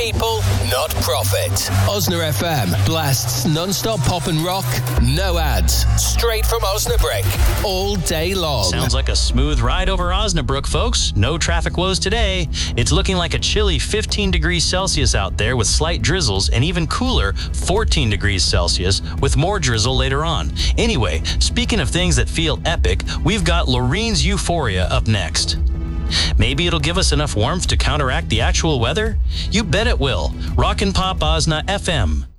people, not profit. Osna FM blasts non-stop pop and rock, no ads, straight from Osnabrück, all day long. Sounds like a smooth ride over Osnabrück, folks. No traffic woes today. It's looking like a chilly 15 degrees Celsius out there with slight drizzles, and even cooler 14 degrees Celsius with more drizzle later on. Anyway, speaking of things that feel epic, we've got Lorene's Euphoria up next. Maybe it'll give us enough warmth to counteract the actual weather? You bet it will. Rockin' Pop Osna FM.